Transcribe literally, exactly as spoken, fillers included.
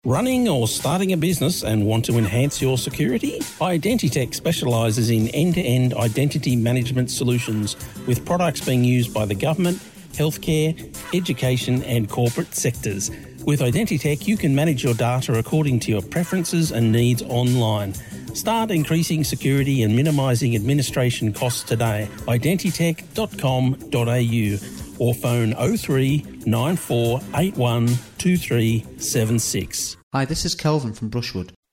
Running or starting a business and want to enhance your security? Identitech specialises in end-to-end identity management solutions with products being used by the government, healthcare, education and corporate sectors. With Identitech, you can manage your data according to your preferences and needs online. Start increasing security and minimising administration costs today. identitech dot com dot a u or phone oh three nine four eight one two three seven six. Hi, this is Kelvin from Brushwood.